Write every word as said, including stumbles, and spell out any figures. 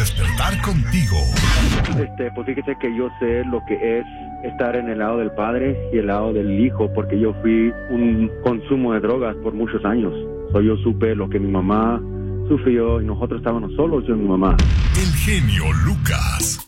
despertar contigo. Este, pues fíjese que yo sé lo que es estar en el lado del padre y el lado del hijo, porque yo fui un consumo de drogas por muchos años. So, yo supe lo que mi mamá sufrió y nosotros estábamos solos, yo y mi mamá. El genio Lucas.